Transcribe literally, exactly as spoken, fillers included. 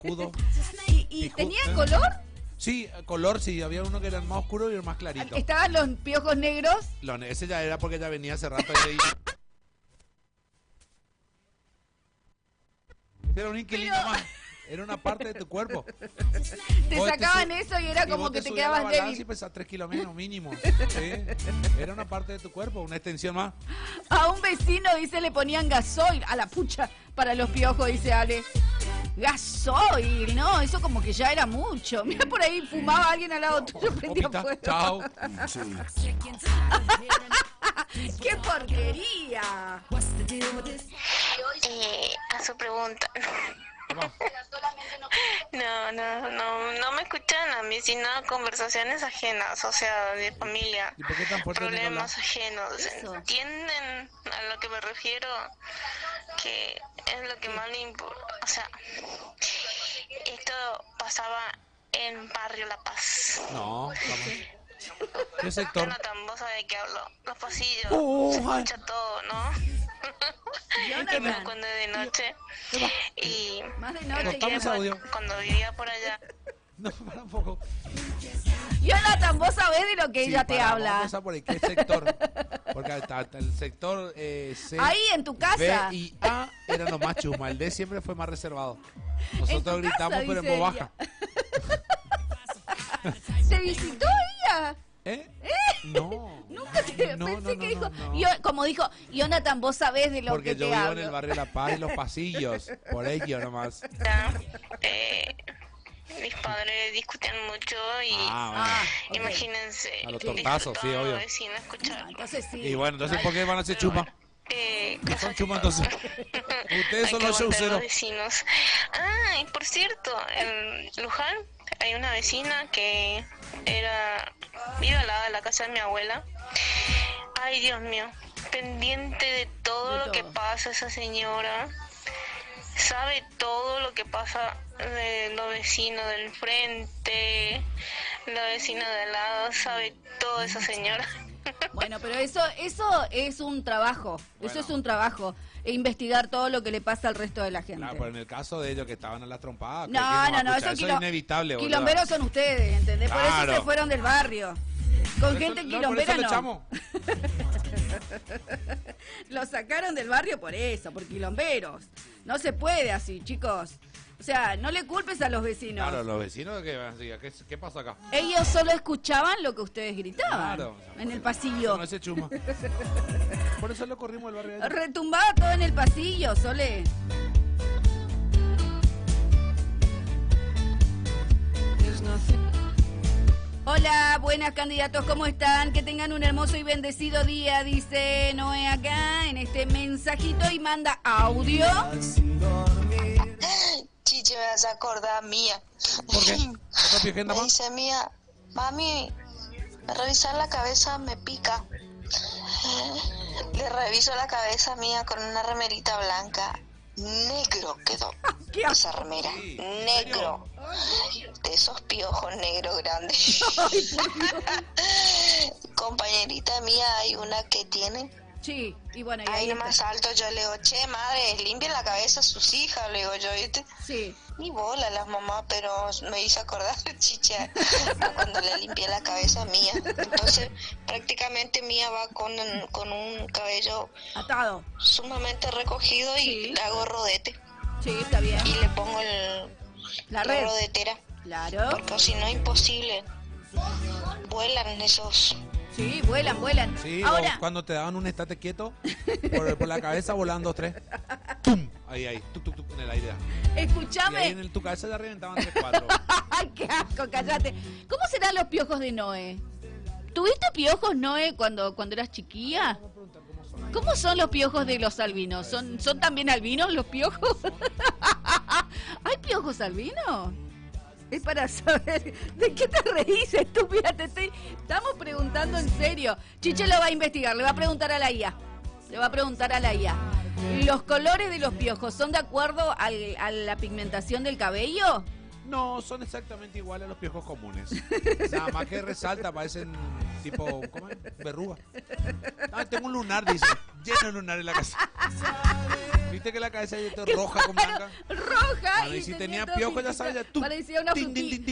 picudo. ¿Y, y Picu- tenían ¿eh? color? Sí, color sí, había uno que era más oscuro y el más clarito. ¿Estaban los piojos negros? Lo ne- ese ya era porque ya venía hace rato. Ese, ese era un inquilino Pero- más. Era una parte de tu cuerpo. Te Vos sacaban su- eso y era y como vos que te subías la quedabas balanza débil. y pesas tres kilos menos mínimo. Sí. Era una parte de tu cuerpo, una extensión más. A un vecino, dice, le ponían gasoil a la pucha para los piojos, dice Ale. Gasoil, no, eso como que ya era mucho. Mira, por ahí fumaba alguien al lado tuyo, prendía Copita, fuego. chao. ¡Qué porquería! Eh, a su pregunta. Vamos. No, no, no, no me escuchan a mí, sino conversaciones ajenas, o sea, de familia, ¿Y por qué tan fuerte no problemas hablas? ajenos. Eso. ¿Entienden a lo que me refiero? Que es lo que más me importa. O sea, esto pasaba en Barrio La Paz. No, vamos. ¿Qué sector? Jonathan, vos sabés de qué hablo. Los pasillos, Oh, se ay. escucha todo, ¿no? Jonathan. Cuando es de noche. Y Más de en noche. aquella Cortamos audio. época, cuando vivía por allá, No, para un poco. Jonathan, vos sabés de lo que Sí, ella te para, habla. Vamos a empezar por ahí. ¿Qué sector? Porque hasta, hasta el sector eh, C, Ahí en tu casa. B y A eran los más chusma. El D siempre fue más reservado. En Nosotros tu gritamos, casa, pero en dice voz baja. ¿Te visitó ella? ¿Eh? No. Nunca te No, pensé no, que no, dijo. no, no. Yo, como dijo, Jonathan, vos sabés de lo Porque que yo te vivo hablo. en el barrio La Paz y los pasillos. Por ello nomás. eh, mis padres discutían mucho y Ah, Ah, ok. imagínense. A los que tortazos, sí, todos obvio. los vecinos escuchaban. Entonces sí. bueno. Y bueno, entonces, ¿por qué van a hacer chuma? Eh, No cosas son que chuma, pasan. entonces. Ustedes Hay son que los aguantar showceros. vecinos. Ah, y por cierto, en Luján hay una vecina que era vive al lado de la casa de mi abuela. Ay, Dios mío, pendiente de todo De lo que todo. pasa esa señora. Sabe todo lo que pasa de los vecinos del frente, los vecinos de al lado, sabe todo esa señora. Bueno, pero eso eso es un trabajo. Bueno. Eso es un trabajo. E investigar todo lo que le pasa al resto de la gente. Claro, pero en el caso de ellos que estaban a las trompadas. No, ¿quién va no, a no, escuchar? eso, Eso es inevitable, boludo. quilomberos son ustedes, ¿entendés? Por eso Claro. se fueron del barrio. Con Por eso- gente no, quilombera por eso le no. echamos. Lo sacaron del barrio por eso, por quilomberos. No se puede así, chicos. O sea, no le culpes a los vecinos. Claro, los vecinos, ¿qué, ¿qué, qué pasa acá? Ellos solo escuchaban lo que ustedes gritaban Claro. en el pasillo. No ese chuma. Por eso lo corrimos del barrio. Retumbaba todo en el pasillo, Sole. Hola, buenas candidatos, ¿cómo están? Que tengan un hermoso y bendecido día, dice Noé acá en este mensajito y manda audio. Chiche, me hace acordar mía. ¿Por qué? ¿Otra piojenda Me más? dice mía, mami, revisar la cabeza me pica. Le reviso la cabeza mía con una remerita blanca. Negro quedó ¿Qué hace? esa remera. Sí, Negro. De esos piojos negros grandes. Compañerita mía, hay una que tiene Sí, y bueno, y ahí ahí nomás está. alto. Yo le digo, che, madre, limpien la cabeza a sus hijas, le digo yo, ¿viste? Sí. Ni bola las mamás, pero me hizo acordar, chicha, a cuando le limpié la cabeza a Mía. Entonces, prácticamente Mía va con, con un cabello Atado. sumamente recogido y Sí. le hago rodete. Sí, está bien. Y le pongo el, La la red. rodetera. Claro. Porque si no, imposible. Vuelan esos. Sí, vuelan, vuelan. Sí, Ahora, o cuando te daban un estate quieto, por, por la cabeza volan dos, tres. ¡Pum! Ahí, ahí, tuc, tuc, tuc, en el aire. Y ahí escúchame. en el, tu cabeza ya reventaban tres, cuatro. Ay, qué asco, cállate. ¿Cómo serán los piojos de Noé? ¿Tuviste piojos, Noé, cuando, cuando eras chiquilla? ¿Cómo son los piojos de los albinos? ¿Son, son también albinos los piojos? ¿Hay piojos albinos? Es para saber. ¿De qué te reís, estúpida? Te estoy... Estamos preguntando en serio. Chiche lo va a investigar, le va a preguntar a la I A. Le va a preguntar a la I A. ¿Los colores de los piojos son de acuerdo al- a la pigmentación del cabello? No, son exactamente iguales a los piojos comunes. Nada más que resalta, parecen tipo, ¿cómo es? Verruga. Ah, tengo un lunar, dice. Lleno de lunar en la casa. ¿Viste que la cabeza ya está roja con blanca? Roja. Bueno, y si tenía piojo, ya sabes, ya tú. Parecía una tin, tin, frutilla. tin, tin.